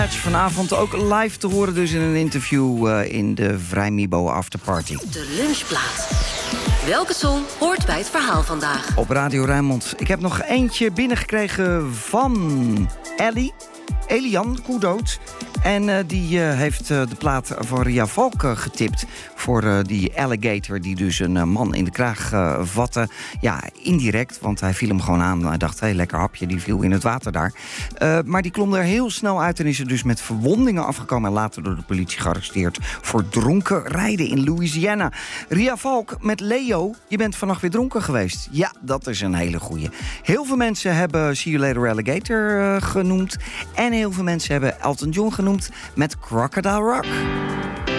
Vanavond ook live te horen dus in een interview in de Vrijmibo Afterparty. De lunchplaat. Welke song hoort bij het verhaal vandaag? Op Radio Rijnmond. Ik heb nog eentje binnengekregen van Elian Koedoot. En die heeft de plaat van Ria Valk getipt voor die alligator die dus een man in de kraag vatte. Ja, indirect, want hij viel hem gewoon aan. Hij dacht, hé, lekker hapje, die viel in het water daar. Maar die klom er heel snel uit en is er dus met verwondingen afgekomen en later door de politie gearresteerd voor dronken rijden in Louisiana. Ria Valk met Leo, je bent vannacht weer dronken geweest. Ja, dat is een hele goeie. Heel veel mensen hebben See You Later Alligator genoemd. En heel veel mensen hebben Elton John genoemd met Crocodile Rock.